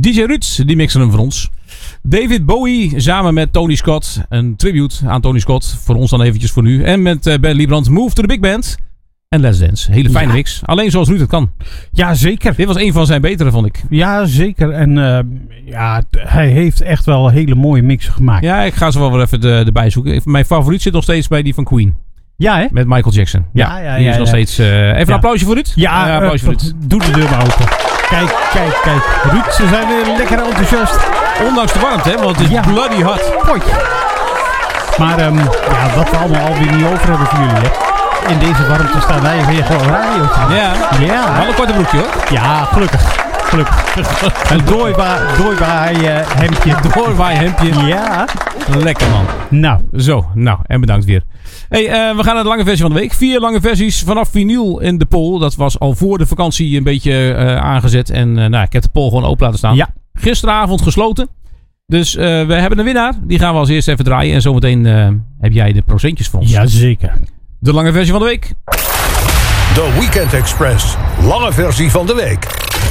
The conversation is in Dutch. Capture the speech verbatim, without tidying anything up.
D J Ruud, die mixen hem voor ons. David Bowie samen met Tony Scott. Een tribute aan Tony Scott. Voor ons dan eventjes voor nu. En met uh, Ben Liebrand, Move to the Big Band. En Let's Dance. Hele fijne ja. mix. Alleen zoals Ruud het kan. Ja, zeker. Dit was een van zijn betere, vond ik. Ja, zeker. En uh, ja, hij heeft echt wel hele mooie mixen gemaakt. Ja, ik ga ze wel weer even de, erbij zoeken. Mijn favoriet zit nog steeds bij die van Queen. Ja, hè? Met Michael Jackson. Ja, ja, ja. Die is ja, nog ja. steeds... Uh, even ja. een applausje voor Ruud. Ja, ja applausje uh, voor Ruud. Doe de deur maar open. Kijk, kijk, kijk. Ruud, ze zijn weer lekker enthousiast. Ondanks de warmte, hè? Want het is ja. bloody hot. Potje. Maar um, ja, wat we allemaal alweer niet over hebben voor jullie, hè? In deze warmte staan wij weer gewoon radio. Ja, ja. Wel een korte broekje, hoor. Ja, gelukkig. Gelukkig. Een doorwaai uh, hemdje. Doorwaai hemdje. Ja. Lekker, man. Nou. Zo, nou. En bedankt weer. Hey, uh, we gaan naar de lange versie van de week. Vier lange versies vanaf vinyl in de poll. Dat was al voor de vakantie een beetje uh, aangezet. En uh, nou, ik heb de poll gewoon open laten staan. Ja. Gisteravond gesloten. Dus uh, we hebben een winnaar. Die gaan we als eerste even draaien. En zometeen uh, heb jij de procentjes voor ons. Jazeker. De lange versie van de week. The Weekend Express. Lange versie van de week.